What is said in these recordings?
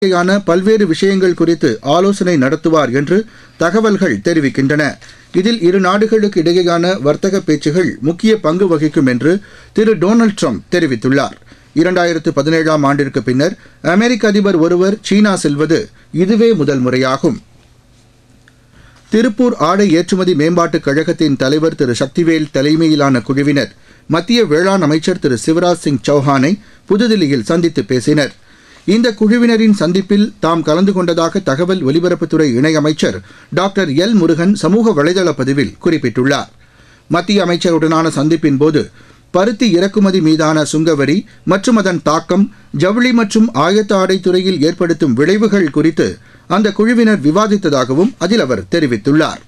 யான பல்வேறு விஷயங்கள் குறித்து ஆலோசனை நடத்துவார் என்று தகவல்கள் தெரிவிக்கின்றன. இதில் இரு நாடுகளுக்கு இடையேயான வர்த்தக பேச்சுகள் முக்கிய பங்கு வகிக்கும் என்று திரு டொனால்டு ட்ரம்ப் தெரிவித்துள்ளார். 2017ஆம் ஆண்டிற்கு பின்னர் அமெரிக்க அதிபர் ஒருவர் சீனா செல்வது இதுவே முதல் முறையாகும். திருப்பூர் ஆடை ஏற்றுமதி மேம்பாட்டுக் கழகத்தின் தலைவர் திரு சக்திவேல் தலைமையிலான குழுவினர் மத்திய வேளாண் அமைச்சர் திரு சிவராஜ் சிங் சௌஹானை புதுதில்லியில் சந்தித்து பேசினர். இந்த குழுவினரின் சந்திப்பில் தாம் கலந்து கொண்டதாக தகவல் ஒலிபரப்புத்துறை இணையமைச்சர் டாக்டர் எல் முருகன் சமூக வலைதள பதிவில் குறிப்பிட்டுள்ளார். மத்திய அமைச்சருடனான சந்திப்பின்போது பருத்தி இறக்குமதி மீதான சுங்கவரி மற்றும் அதன் தாக்கம், ஜவுளி மற்றும் ஆயத்த ஆடை துறையில் ஏற்படுத்தும் விளைவுகள் குறித்து அந்த குழுவினர் விவாதித்ததாகவும் அதில் அவர் தெரிவித்துள்ளார்.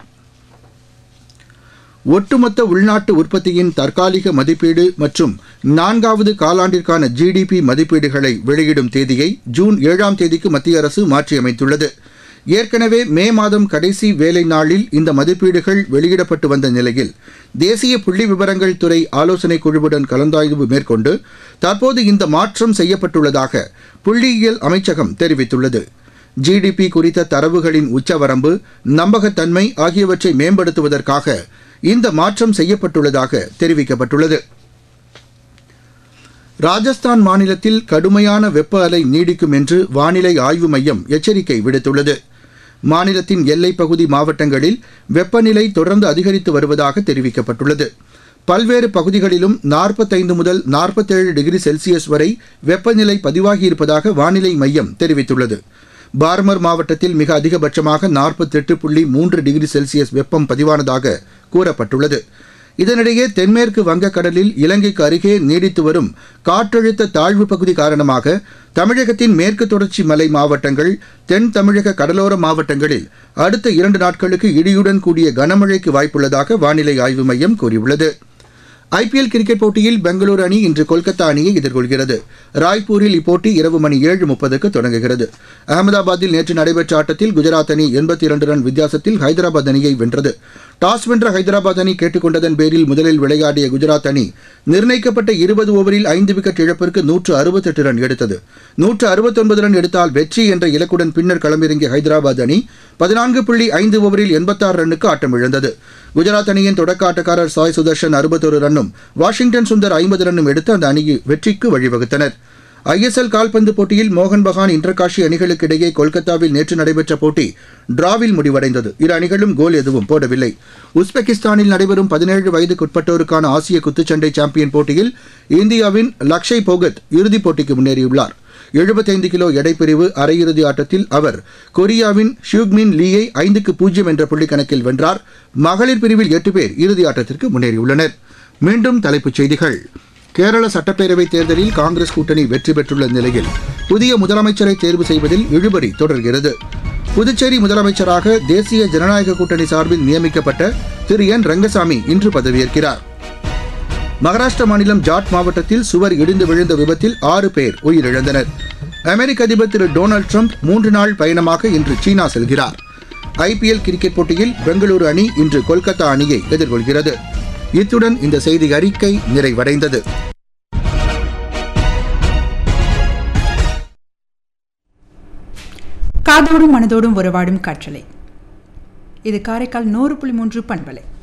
ஒட்டுமொத்த உள்நாட்டு உற்பத்தியின் தற்காலிக மதிப்பீடு மற்றும் 4வது காலாண்டிற்கான ஜிடிபி மதிப்பீடுகளை வெளியிடும் தேதியை ஜூன் 7ஆம் தேதிக்கு மத்திய அரசு மாற்றியமைத்துள்ளது. ஏற்கனவே மே மாதம் கடைசி வேலை நாளில் இந்த மதிப்பீடுகள் வெளியிடப்பட்டு வந்த நிலையில் தேசிய புள்ளி விவரங்கள் துறை ஆலோசனை குழுவுடன் கலந்தாய்வு மேற்கொண்டு தற்போது இந்த மாற்றம் செய்யப்பட்டுள்ளதாக புள்ளியியல் அமைச்சகம் தெரிவித்துள்ளது. ஜிடிபி குறித்த தரவுகளின் உச்சவரம்பு, நம்பகத்தன்மை ஆகியவற்றை மேம்படுத்துவதற்காக இந்த மாற்றம் செய்யப்பட்டுள்ளதாக தெரிவிக்கப்பட்டுள்ளது. ராஜஸ்தான் மாநிலத்தில் கடுமையான வெப்ப அலை நீடிக்கும் என்று வானிலை ஆய்வு மையம் எச்சரிக்கை விடுத்துள்ளது. மாநிலத்தின் எல்லைப் பகுதி மாவட்டங்களில் வெப்பநிலை தொடர்ந்து அதிகரித்து வருவதாக தெரிவிக்கப்பட்டுள்ளது. பல்வேறு பகுதிகளிலும் 45 முதல் 47 டிகிரி செல்சியஸ் வரை வெப்பநிலை பதிவாகியிருப்பதாக வானிலை மையம் தெரிவித்துள்ளது. பார்மர் மாவட்டத்தில் மிக அதிகபட்சமாக 48.3 டிகிரி செல்சியஸ் வெப்பம் பதிவானதாக கூறப்பட்டுள்ளது. இதனிடையே தென்மேற்கு வங்கக்கடலில் இலங்கைக்கு அருகே நீடித்து வரும் காற்றழுத்த தாழ்வு பகுதி காரணமாக தமிழகத்தின் மேற்கு தொடர்ச்சி மலை மாவட்டங்கள், தென் தமிழக கடலோர மாவட்டங்களில் அடுத்த 2 நாட்களுக்கு இடியுடன் கூடிய கனமழைக்கு வாய்ப்புள்ளதாக வானிலை ஆய்வு மையம் கூறியுள்ளது. ஐபிஎல் கிரிக்கெட் போட்டியில் பெங்களூரு அணி இன்று கொல்கத்தா அணியை எதிர்கொள்கிறது. ராய்ப்பூரில் இப்போட்டி இரவு மணி 7:30க்கு தொடங்குகிறது. அகமதாபாத்தில் நேற்று நடைபெற்ற ஆட்டத்தில் குஜராத் அணி 82 ரன் வித்தியாசத்தில் ஹைதராபாத் அணியை வென்றது. டாஸ் வென்ற ஹைதராபாத் அணி கேட்டுக் கொண்டதன் பேரில் முதலில் விளையாடிய குஜராத் அணி நிர்ணயிக்கப்பட்ட 20 ஓவரில் 5 விக்கெட் இழப்பிற்கு 168 ரன் எடுத்தது. 169 ரன் எடுத்தால் வெற்றி என்ற இலக்குடன் பின்னர் களமிறங்கிய ஹைதராபாத் அணி 14.5 ஓவரில் 86 ரன்னுக்கு ஆட்டமிழந்தது. குஜராத் அணியின் தொடக்க ஆட்டக்காரர் சாய் சுதர்ஷன் 61 ரன்னும் வாஷிங்டன் சுந்தர் 50 ரன்னும் எடுத்து அந்த அணியை வெற்றிக்கு வழிவகுத்தனர். ஐஎஸ்எல் கால்பந்து போட்டியில் மோகன் பகான், இன்டர்காஷி அணிகளுக்கு இடையே கொல்கத்தாவில் நேற்று நடைபெற்ற போட்டி டிராவில் முடிவடைந்தது. இரு அணிகளும் கோல் எதுவும் போடவில்லை. உஸ்பெகிஸ்தானில் நடைபெறும் 17 வயதுக்குட்பட்டோருக்கான ஆசிய குத்துச்சண்டை சாம்பியன் போட்டியில் இந்தியாவின் லக்ஷய் போகத் இறுதிப் போட்டிக்கு முன்னேறியுள்ளார். 75 கிலோ எடைப்பிரிவு அரையிறுதி ஆட்டத்தில் அவர் கொரியாவின் ஷியூக்மின் லீயை 5-0 என்ற புள்ளி கணக்கில் வென்றார். மகளிர் பிரிவில் 8 பேர் இறுதி ஆட்டத்திற்கு முன்னேறியுள்ளனர். மீண்டும் தலைப்புச் செய்திகள். கேரள சட்டப்பேரவைத் தேர்தலில் காங்கிரஸ் கூட்டணி வெற்றி பெற்றுள்ள நிலையில் புதிய முதலமைச்சரை தேர்வு செய்வதில் இழுபறி தொடர்கிறது. புதுச்சேரி முதலமைச்சராக தேசிய ஜனநாயக கூட்டணி சார்பில் நியமிக்கப்பட்ட திரு என் ரங்கசாமி இன்று பதவியேற்கிறார். மகாராஷ்டிர மாநிலம் ஜாட் மாவட்டத்தில் சுவர் இடிந்து விழுந்த விபத்தில் 6 பேர் உயிரிழந்தனர். அமெரிக்க அதிபர் திரு டொனால்டு ட்ரம்ப் 3 நாள் பயணமாக இன்று சீனா செல்கிறார். ஐபிஎல் கிரிக்கெட் போட்டியில் பெங்களூரு அணி இன்று கொல்கத்தா அணியை எதிர்கொள்கிறது. இத்துடன் இந்த செய்தி அறிக்கை நிறைவடைந்தது. காதோடும் மனதோடும் உறவாடும் காற்றலை. இது காரைக்கால் 100.3 பண்பலை.